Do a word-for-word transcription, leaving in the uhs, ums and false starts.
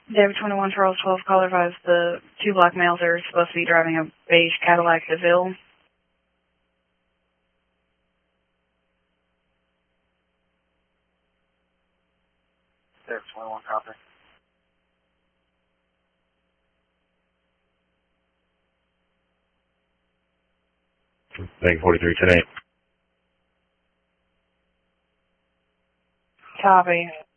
David twenty-one, Charles twelve, caller advised the two black males are supposed to be driving a beige Cadillac DeVille. David twenty-one, copy. Bank forty-three, ten eight. Copy.